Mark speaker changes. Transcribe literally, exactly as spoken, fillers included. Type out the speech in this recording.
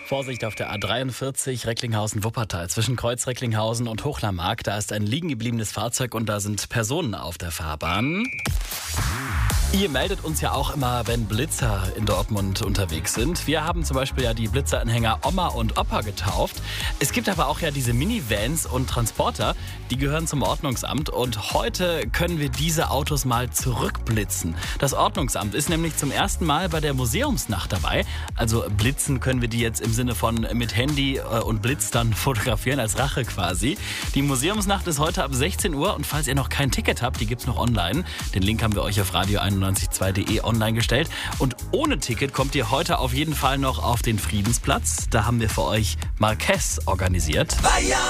Speaker 1: Vorsicht auf der A dreiundvierzig Recklinghausen-Wuppertal zwischen Kreuz-Recklinghausen und Hochlermark. Da ist ein liegen gebliebenes Fahrzeug und da sind Personen auf der Fahrbahn. Ihr meldet uns ja auch immer, wenn Blitzer in Dortmund unterwegs sind. Wir haben zum Beispiel ja die Blitzeranhänger Oma und Opa getauft. Es gibt aber auch ja diese Minivans und Transporter, die gehören zum Ordnungsamt. Und heute können wir diese Autos mal zurückblitzen. Das Ordnungsamt ist nämlich zum ersten Mal bei der Museumsnacht dabei. Also blitzen können wir die jetzt im Sinne von mit Handy und Blitz dann fotografieren, als Rache quasi. Die Museumsnacht ist heute ab sechzehn Uhr und falls ihr noch kein Ticket habt, die gibt's noch online. Den Link haben wir euch auf radio einundneunzig Komma zwei punkt de online gestellt. Und ohne Ticket kommt ihr heute auf jeden Fall noch auf den Friedensplatz. Da haben wir für euch Marquez organisiert.